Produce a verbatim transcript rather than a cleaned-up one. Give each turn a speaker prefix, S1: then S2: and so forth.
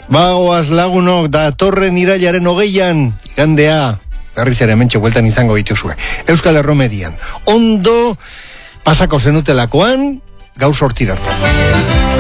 S1: Bagoaz lagunok da torren irailaren hogeian, igandea, berriz ere mentxe bueltan izango dituzue. Euskal Erromedian. Ondo pasako zenutelakoan, gaur sortirarte.